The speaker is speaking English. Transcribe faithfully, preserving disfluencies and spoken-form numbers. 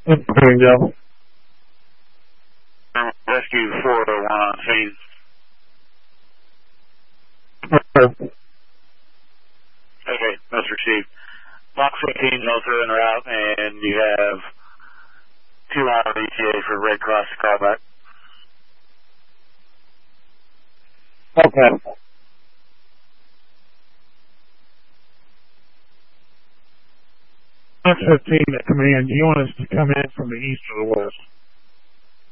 Bingo. Rescue four oh one on scene. Okay. Okay, that's received. Box fifteen, no through and route, and you have two mile E T A for Red Cross to call back. Okay. Box fifteen at command, do you want us to come in from the east or the west?